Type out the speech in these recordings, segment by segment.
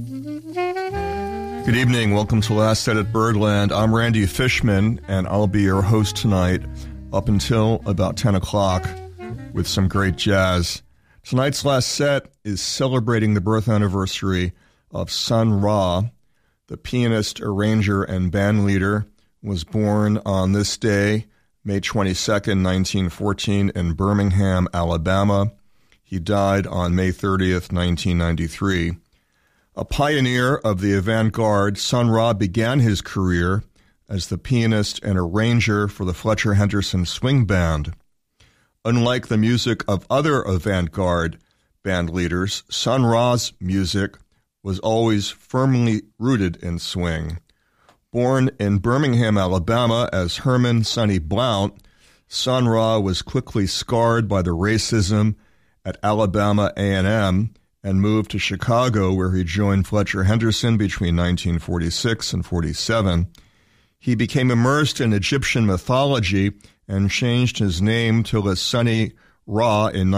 Good evening. Welcome to Last Set at Birdland. I'm Randy Fishman, and I'll be your host tonight up until about 10 o'clock with some great jazz. Tonight's last set is celebrating the birth anniversary of Sun Ra. The pianist, arranger, and band leader was born on this day, May 22nd, 1914, in Birmingham, Alabama. He died on May 30th, 1993. A pioneer of the avant-garde, Sun Ra began his career as the pianist and arranger for the Fletcher Henderson Swing Band. Unlike the music of other avant-garde band leaders, Sun Ra's music was always firmly rooted in swing. Born in Birmingham, Alabama as Herman Sonny Blount, Sun Ra was quickly scarred by the racism at Alabama A&M and moved to Chicago, where he joined Fletcher Henderson between 1946 and 47. He became immersed in Egyptian mythology and changed his name to Le Sonny Ra in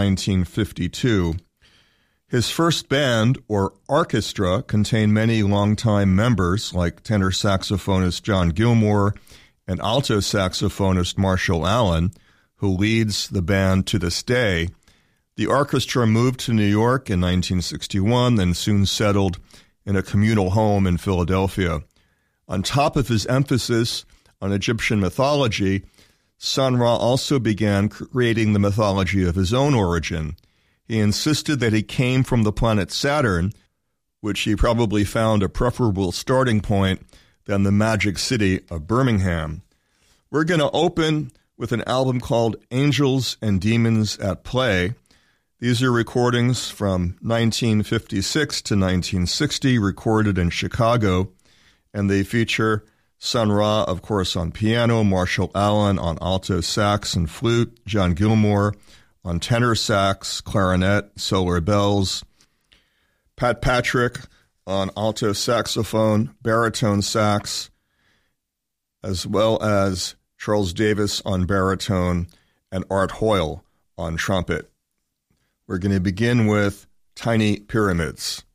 1952. His first band, or orchestra, contained many longtime members like tenor saxophonist John Gilmore and alto saxophonist Marshall Allen, who leads the band to this day. The orchestra moved to New York in 1961 and soon settled in a communal home in Philadelphia. On top of his emphasis on Egyptian mythology, Sun Ra also began creating the mythology of his own origin. He insisted that he came from the planet Saturn, which he probably found a preferable starting point than the magic city of Birmingham. We're going to open with an album called Angels and Demons at Play. These are recordings from 1956 to 1960, recorded in Chicago, and they feature Sun Ra, of course, on piano, Marshall Allen on alto sax and flute, John Gilmore on tenor sax, clarinet, solar bells, Pat Patrick on alto saxophone, baritone sax, as well as Charles Davis on baritone and Art Hoyle on trumpet. We're going to begin with Tiny Pyramids.